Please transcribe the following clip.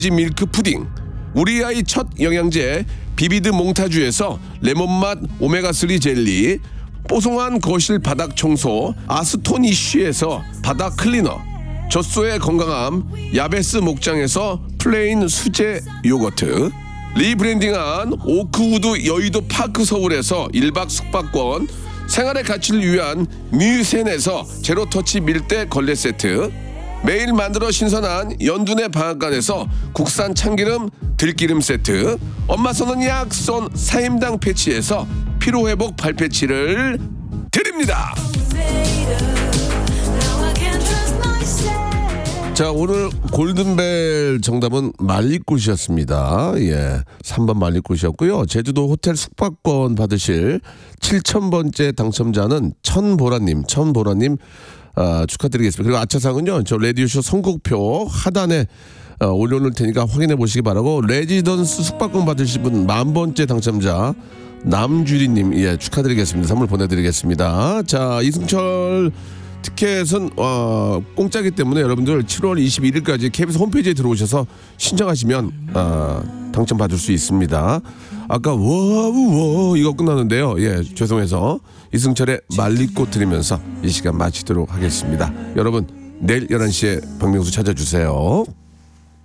밀크 푸딩, 우리 아이 첫 영양제 비비드 몽타주에서 레몬맛 오메가3 젤리, 뽀송한 거실 바닥 청소 아스토니쉬에서 바닥 클리너, 젖소의 건강함 야베스 목장에서 플레인 수제 요거트, 리브랜딩한 오크우드 여의도 파크 서울에서 1박 숙박권, 생활의 가치를 위한 뮤센에서 제로터치 밀대 걸레 세트, 매일 만들어 신선한 연두네 방앗간에서 국산 참기름 들기름 세트, 엄마 손은 약손 사임당 패치에서 피로회복 발패치를 드립니다. 자, 오늘 골든벨 정답은 말리꽃이었습니다. 예, 3번 말리꽃이었고요. 제주도 호텔 숙박권 받으실 7000번째 당첨자는 천보라님 축하드리겠습니다. 그리고 아차상은요, 저 라디오쇼 선곡표 하단에 올려놓을 테니까 확인해 보시기 바라고, 레지던스 숙박권 받으실 분 10,000번째 당첨자 남주리님, 예, 축하드리겠습니다. 선물 보내드리겠습니다. 자, 이승철 티켓은 공짜기 때문에 여러분들 7월 21일까지 KBS 홈페이지에 들어오셔서 신청하시면 당첨 받을 수 있습니다. 아까 워우워 이거 끝나는데요. 예, 죄송해서 이승철의 말리꽃 들으면서 이 시간 마치도록 하겠습니다. 여러분, 내일 11시에 박명수 찾아주세요.